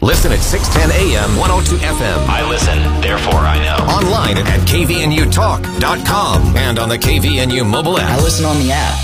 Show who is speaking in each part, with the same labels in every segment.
Speaker 1: Listen at 610 AM, 102 FM.
Speaker 2: I listen, therefore I know.
Speaker 1: Online at kvnutalk.com and on the KVNU mobile app.
Speaker 3: I listen on the app.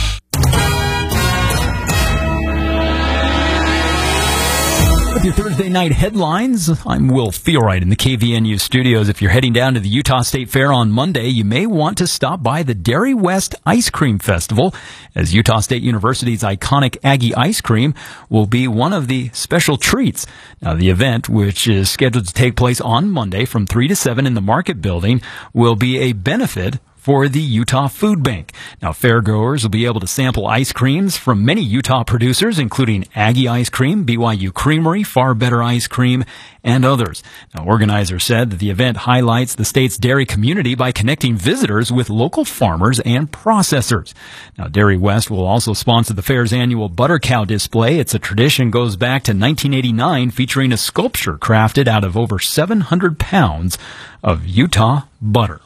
Speaker 4: With your Thursday night headlines, I'm Will Theorite in the KVNU studios. If you're heading down to the Utah State Fair on Monday, you may want to stop by the Dairy West Ice Cream Festival, as Utah State University's iconic Aggie ice cream will be one of the special treats. Now, the event, which is scheduled to take place on Monday from 3 to 7 in the Market Building, will be a benefit for the Utah Food Bank. Now, fairgoers will be able to sample ice creams from many Utah producers, including Aggie Ice Cream, BYU Creamery, Far Better Ice Cream, and others. Now, organizers said that the event highlights the state's dairy community by connecting visitors with local farmers and processors. Now, Dairy West will also sponsor the fair's annual butter cow display. It's a tradition goes back to 1989, featuring a sculpture crafted out of over 700 pounds of Utah butter.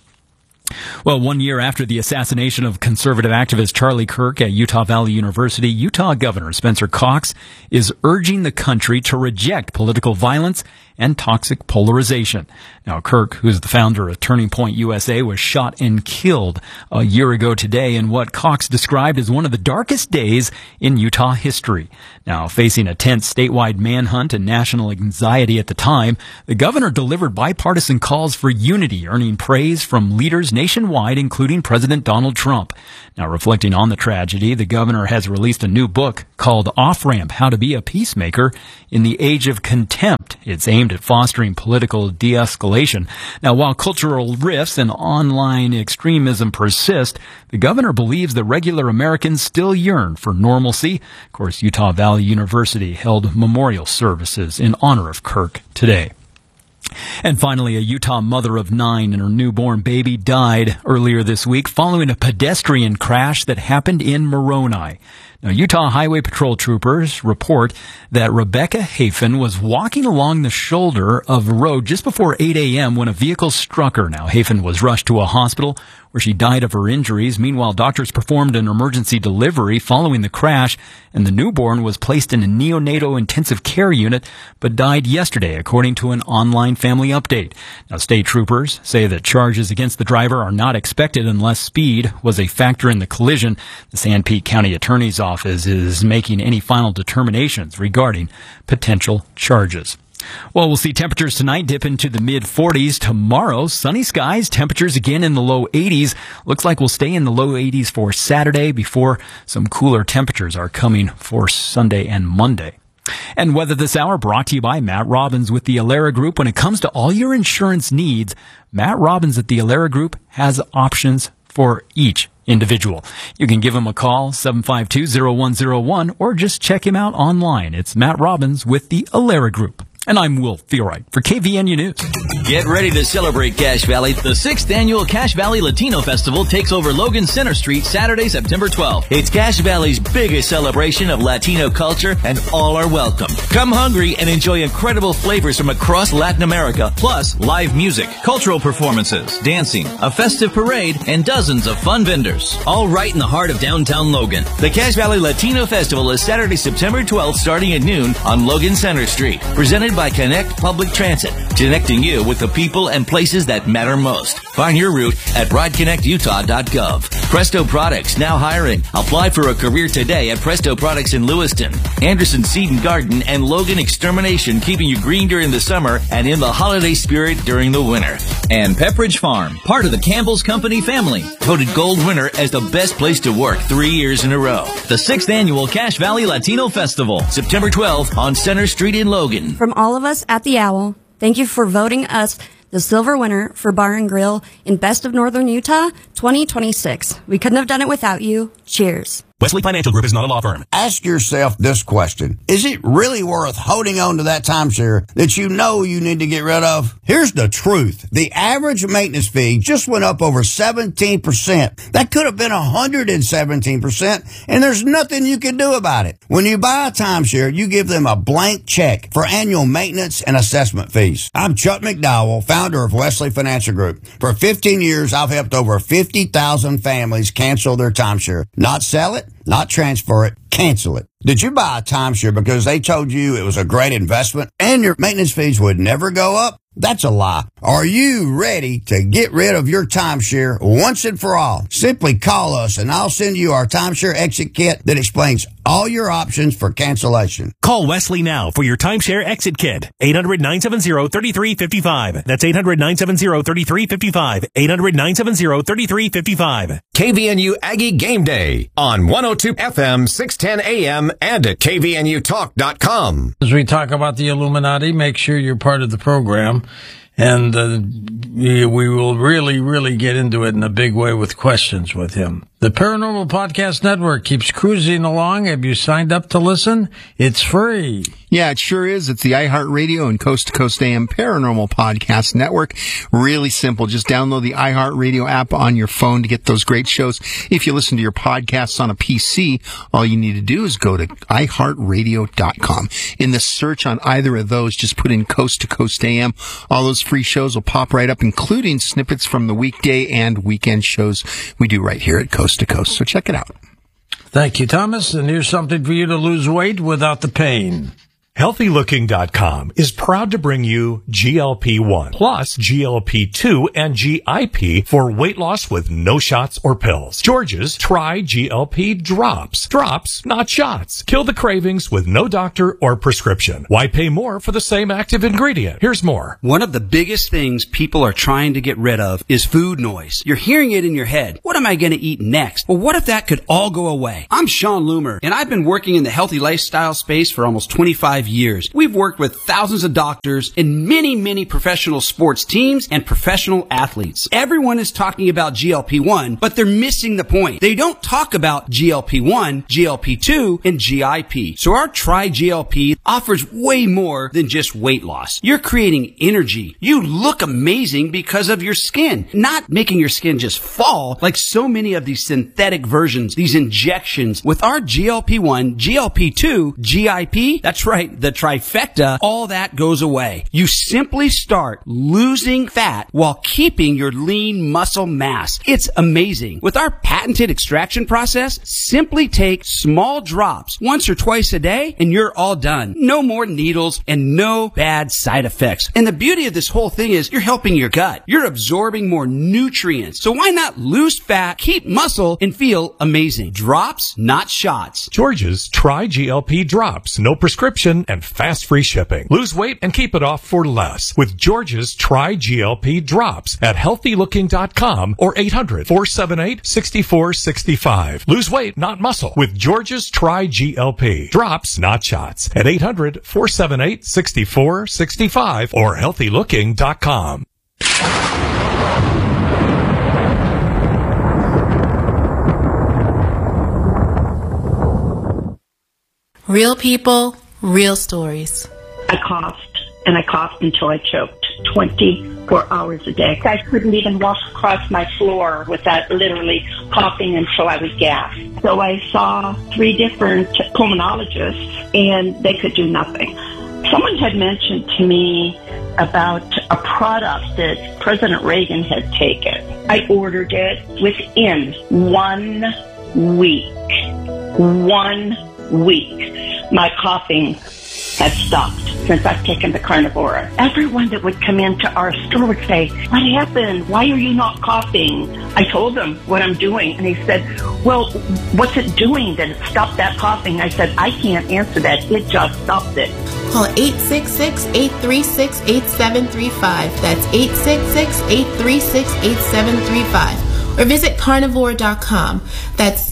Speaker 4: Well, 1 year after the assassination of conservative activist Charlie Kirk at Utah Valley University, Utah Governor Spencer Cox is urging the country to reject political violence and toxic polarization. Now, Kirk, who's the founder of Turning Point USA, was shot and killed a year ago today in what Cox described as one of the darkest days in Utah history. Now, facing a tense statewide manhunt and national anxiety at the time, the governor delivered bipartisan calls for unity, earning praise from leaders nationwide, including President Donald Trump. Now, reflecting on the tragedy, the governor has released a new book called Off-Ramp: How to Be a Peacemaker in the Age of Contempt. It's aimed at fostering political de-escalation. Now, while cultural rifts and online extremism persist, the governor believes that regular Americans still yearn for normalcy. Of course, Utah Valley University held memorial services in honor of Kirk today. And finally, a Utah mother of 9 and her newborn baby died earlier this week following a pedestrian crash that happened in Moroni. Now, Utah Highway Patrol troopers report that Rebecca Hafen was walking along the shoulder of a road just before 8 a.m. when a vehicle struck her. Now, Hafen was rushed to a hospital where she died of her injuries. Meanwhile, doctors performed an emergency delivery following the crash, and the newborn was placed in a neonatal intensive care unit but died yesterday, according to an online family update. Now, state troopers say that charges against the driver are not expected unless speed was a factor in the collision. The Sanpete County Attorney's Office is making any final determinations regarding potential charges. Well, we'll see temperatures tonight dip into the mid-40s. Tomorrow, sunny skies, temperatures again in the low 80s. Looks like we'll stay in the low 80s for Saturday before some cooler temperatures are coming for Sunday and Monday. And weather this hour brought to you by Matt Robbins with the Alera Group. When it comes to all your insurance needs, Matt Robbins at the Alera Group has options for each individual. You can give him a call, 752-0101, or just check him out online. It's Matt Robbins with the Alera Group. And I'm Will Theorite for KVNU News.
Speaker 2: Get ready to celebrate Cache Valley. The 6th Annual Cache Valley Latino Festival takes over Logan Center Street Saturday, September 12th. It's Cache Valley's biggest celebration of Latino culture, and all are welcome. Come hungry and enjoy incredible flavors from across Latin America, plus live music, cultural performances, dancing, a festive parade, and dozens of fun vendors. All right in the heart of downtown Logan. The Cache Valley Latino Festival is Saturday, September 12th, starting at noon on Logan Center Street. Presented by Connect Public Transit, connecting you with the people and places that matter most. Find your route at rideconnectutah.gov. Presto Products, now hiring. Apply for a career today at Presto Products in Lewiston. Anderson Seed and Garden and Logan Extermination, keeping you green during the summer and in the holiday spirit during the winter. And Pepperidge Farm, part of the Campbell's Company family, voted gold winner as the best place to work 3 years in a row. The 6th Annual Cache Valley Latino Festival, September 12th on Center Street in Logan.
Speaker 5: From all of us at the Owl, thank you for voting us the silver winner for Bar and Grill in Best of Northern Utah 2026. We couldn't have done it without you. Cheers.
Speaker 6: Wesley Financial Group is not a law firm.
Speaker 7: Ask yourself this question. Is it really worth holding on to that timeshare that you know you need to get rid of? Here's the truth. The average maintenance fee just went up over 17%. That could have been 117%, and there's nothing you can do about it. When you buy a timeshare, you give them a blank check for annual maintenance and assessment fees. I'm Chuck McDowell, founder of Wesley Financial Group. For 15 years, I've helped over 50,000 families cancel their timeshare. Not sell it, Not transfer it, cancel it. Did you buy a timeshare because they told you it was a great investment and your maintenance fees would never go up? That's a lie. Are you ready to get rid of your timeshare once and for all? Simply call us and I'll send you our timeshare exit kit that explains all your options for cancellation.
Speaker 3: Call Wesley now for your timeshare exit kit. 800-970-3355. That's 800-970-3355. 800-970-3355.
Speaker 1: KVNU Aggie Game Day on 102 FM, 610 AM, and at kvnutalk.com.
Speaker 6: As we talk about the Illuminati, make sure you're part of the program. And we will really get into it in a big way with questions with him. The Paranormal Podcast Network keeps cruising along. Have you signed up to listen? It's free.
Speaker 8: Yeah, it sure is. It's the iHeartRadio and Coast to Coast AM Paranormal Podcast Network. Really simple. Just download the iHeartRadio app on your phone to get those great shows. If you listen to your podcasts on a PC, all you need to do is go to iHeartRadio.com. In the search on either of those, just put in Coast to Coast AM. All those free shows will pop right up, including snippets from the weekday and weekend shows we do right here at Coast to Coast. So check it out.
Speaker 6: Thank you, Thomas. And here's something for you to lose weight without the pain.
Speaker 3: HealthyLooking.com is proud to bring you GLP-1 plus GLP-2 and GIP for weight loss with no shots or pills. George's Try GLP Drops. Drops, not shots. Kill the cravings with no doctor or prescription. Why pay more for the same active ingredient? Here's more.
Speaker 9: One of the biggest things people are trying to get rid of is food noise. You're hearing it in your head. What am I going to eat next? Well, what if that could all go away? I'm Sean Loomer, and I've been working in the healthy lifestyle space for almost 25 years. We've worked with thousands of doctors and many professional sports teams and professional athletes. Everyone is talking about GLP-1, but they're missing the point. They don't talk about GLP-1, GLP-2, and GIP. So our Try GLP offers way more than just weight loss. You're creating energy. You look amazing because of your skin, not making your skin just fall like so many of these synthetic versions, these injections. With our GLP-1, GLP-2, GIP, that's right, the trifecta, all that goes away. You simply start losing fat while keeping your lean muscle mass. It's amazing. With our patented extraction process, simply take small drops once or twice a day and you're all done. No more needles and no bad side effects. And the beauty of this whole thing is you're helping your gut. You're absorbing more nutrients. So why not lose fat, keep muscle, and feel amazing? Drops, not shots.
Speaker 3: George's Try GLP Drops. No prescription and fast free shipping. Lose weight and keep it off for less with George's Try GLP Drops at healthylooking.com or 800-478-6465. Lose weight, not muscle with George's Try GLP Drops, not shots at 800-478-6465 or healthylooking.com.
Speaker 10: Real people, real stories.
Speaker 11: I coughed until I choked 24 hours a day. I couldn't even walk across my floor without literally coughing until I was gasped. So I saw 3 different pulmonologists and they could do nothing. Someone had mentioned to me about a product that President Reagan had taken. I ordered it within 1 week. 1 week. My coughing had stopped since I've taken the Carnivora. Everyone that would come into our store would say, "What happened? Why are you not coughing?" I told them what I'm doing, and they said, "Well, what's it doing that it stopped that coughing?" I said, "I can't answer that. It just stopped it."
Speaker 10: Call 866-836-8735. That's 866-836-8735. Or visit carnivore.com. That's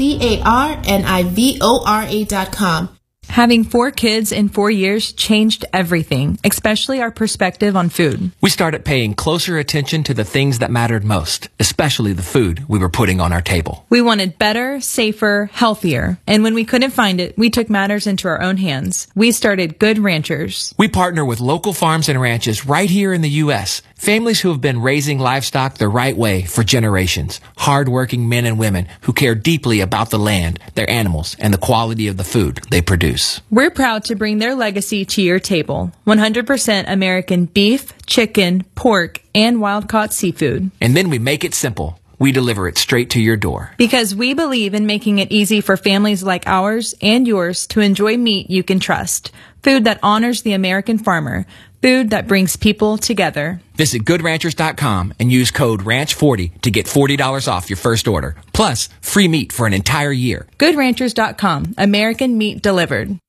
Speaker 10: carnivora.com.
Speaker 12: Having 4 kids in 4 years changed everything, especially our perspective on food.
Speaker 13: We started paying closer attention to the things that mattered most, especially the food we were putting on our table.
Speaker 12: We wanted better, safer, healthier. And when we couldn't find it, we took matters into our own hands. We started Good Ranchers.
Speaker 13: We partner with local farms and ranches right here in the U.S., families who have been raising livestock the right way for generations. Hard-working men and women who care deeply about the land, their animals, and the quality of the food they produce.
Speaker 12: We're proud to bring their legacy to your table. 100% American beef, chicken, pork, and wild-caught seafood.
Speaker 13: And then we make it simple. we deliver it straight to your door.
Speaker 12: Because we believe in making it easy for families like ours and yours to enjoy meat you can trust. Food that honors the American farmer. Food that brings people together.
Speaker 13: Visit GoodRanchers.com and use code RANCH40 to get $40 off your first order. Plus, free meat for an entire year.
Speaker 12: GoodRanchers.com. American meat delivered.